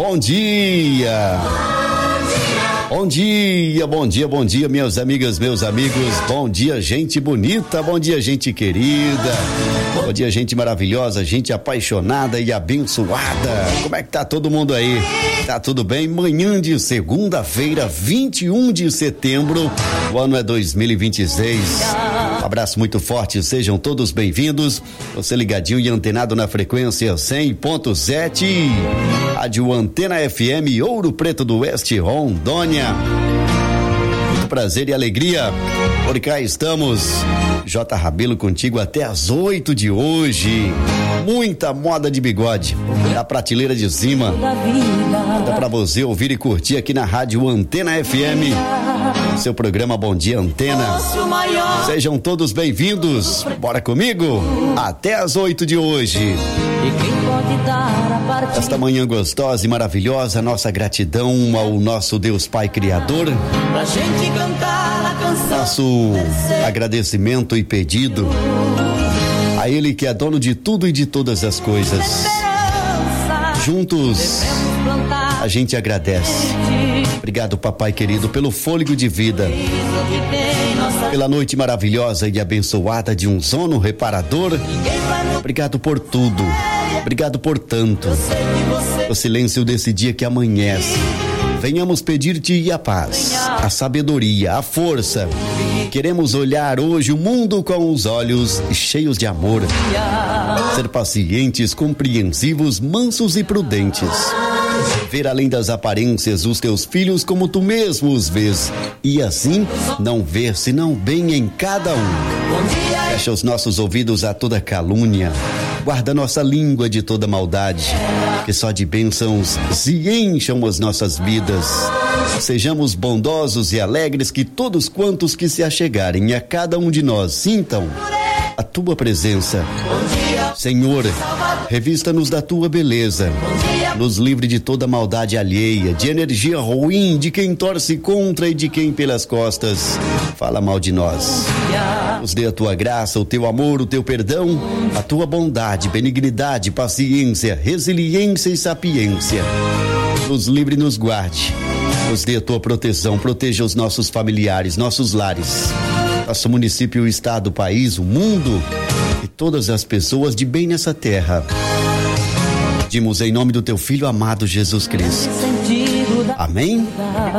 Bom dia! Bom dia, bom dia, bom dia, minhas amigas, meus amigos. Bom dia, gente bonita, bom dia, gente querida. Bom dia, gente maravilhosa, gente apaixonada e abençoada. Como é que tá todo mundo aí? Tá tudo bem? Manhã de segunda-feira, 21 de setembro, o ano é 2026. Um abraço muito forte, sejam todos bem-vindos. Você ligadinho e antenado na frequência 100.7, Rádio Antena FM, Ouro Preto do Oeste, Rondônia. Muito prazer e alegria, por cá estamos. J. Rabelo contigo até às 8 de hoje. Muita moda de bigode da prateleira de cima. Dá pra você ouvir e curtir aqui na Rádio Antena FM. Seu programa Bom Dia Antena. Sejam todos bem-vindos. Bora comigo? Até às 8 de hoje. Esta manhã gostosa e maravilhosa, nossa gratidão ao nosso Deus Pai Criador. Nosso agradecimento e pedido a Ele que é dono de tudo e de todas as coisas. Juntos a gente agradece. Obrigado, papai querido, pelo fôlego de vida, pela noite maravilhosa e abençoada de um sono reparador. Obrigado por tudo, obrigado por tanto. O silêncio desse dia que amanhece, venhamos pedir-te a paz, a sabedoria, a força. Queremos olhar hoje o mundo com os olhos cheios de amor. Ser pacientes, compreensivos, mansos e prudentes. Ver além das aparências os teus filhos como tu mesmo os vês. E assim, não ver senão bem em cada um. Fecha os nossos ouvidos a toda calúnia. Guarda nossa língua de toda maldade. Que só de bênçãos se encham as nossas vidas. Sejamos bondosos e alegres, que todos quantos que se achegarem a cada um de nós sintam a tua presença. Senhor, revista-nos da tua beleza. Nos livre de toda maldade alheia, de energia ruim, de quem torce contra e de quem pelas costas fala mal de nós. Nos dê a tua graça, o teu amor, o teu perdão, a tua bondade, benignidade, paciência, resiliência e sapiência. Nos livre e nos guarde. Nos dê a tua proteção, proteja os nossos familiares, nossos lares, nosso município, o estado, o país, o mundo e todas as pessoas de bem nessa terra. Pedimos em nome do teu Filho amado Jesus Cristo. Amém?